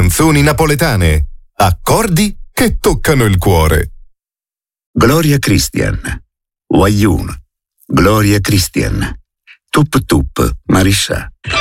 Canzoni napoletane. Accordi che toccano il cuore. Gloria Christian, Wayun, Gloria Christian, Tup Tup Marisha.